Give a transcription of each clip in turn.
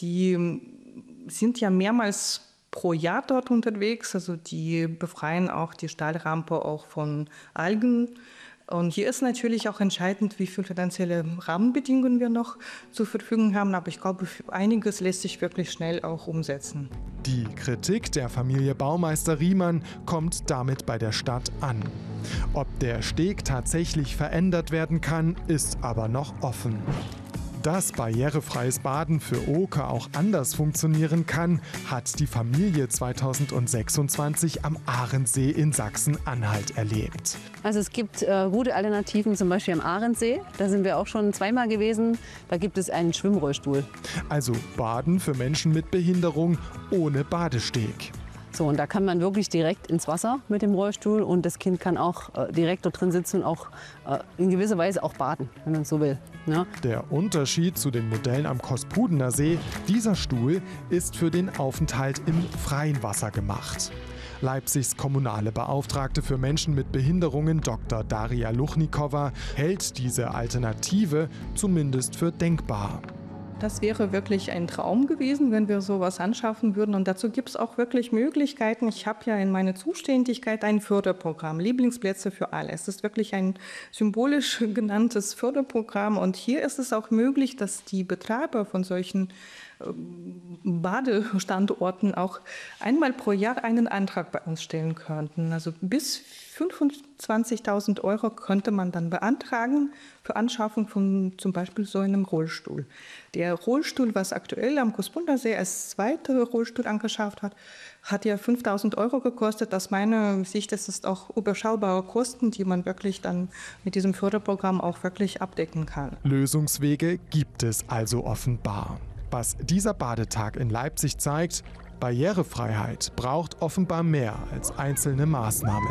die sind ja mehrmals pro Jahr dort unterwegs. Also die befreien auch die Stahlrampe auch von Algen. Und hier ist natürlich auch entscheidend, wie viele finanzielle Rahmenbedingungen wir noch zur Verfügung haben. Aber ich glaube, einiges lässt sich wirklich schnell auch umsetzen. Die Kritik der Familie Baumeister Riemann kommt damit bei der Stadt an. Ob der Steg tatsächlich verändert werden kann, ist aber noch offen. Dass barrierefreies Baden für Oke auch anders funktionieren kann, hat die Familie 2026 am Ahrensee in Sachsen-Anhalt erlebt. Also es gibt gute Alternativen, zum Beispiel am Ahrensee. Da sind wir auch schon zweimal gewesen. Da gibt es einen Schwimmrollstuhl. Also Baden für Menschen mit Behinderung ohne Badesteg. So, und da kann man wirklich direkt ins Wasser mit dem Rollstuhl und das Kind kann auch direkt dort drin sitzen und auch in gewisser Weise auch baden, wenn man so will. Ja. Der Unterschied zu den Modellen am Kospudener See: Dieser Stuhl ist für den Aufenthalt im freien Wasser gemacht. Leipzigs kommunale Beauftragte für Menschen mit Behinderungen, Dr. Daria Luchnikowa, hält diese Alternative zumindest für denkbar. Das wäre wirklich ein Traum gewesen, wenn wir sowas anschaffen würden. Und dazu gibt es auch wirklich Möglichkeiten. Ich habe ja in meiner Zuständigkeit ein Förderprogramm, Lieblingsplätze für alle. Es ist wirklich ein symbolisch genanntes Förderprogramm. Und hier ist es auch möglich, dass die Betreiber von solchen Badestandorten auch einmal pro Jahr einen Antrag bei uns stellen könnten. Also bis 25.000 € könnte man dann beantragen für Anschaffung von zum Beispiel so einem Rollstuhl. Der Rollstuhl, was aktuell am Kospudener See als zweiter Rollstuhl angeschafft hat ja 5.000 € gekostet. Aus meiner Sicht ist es auch überschaubare Kosten, die man wirklich dann mit diesem Förderprogramm auch wirklich abdecken kann. Lösungswege gibt es also offenbar. Was dieser Badetag in Leipzig zeigt: Barrierefreiheit braucht offenbar mehr als einzelne Maßnahmen.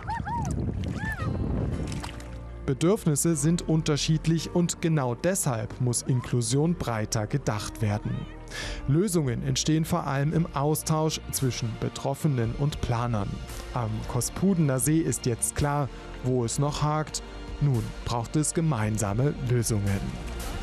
Bedürfnisse sind unterschiedlich und genau deshalb muss Inklusion breiter gedacht werden. Lösungen entstehen vor allem im Austausch zwischen Betroffenen und Planern. Am Kospudener See ist jetzt klar, wo es noch hakt. Nun braucht es gemeinsame Lösungen.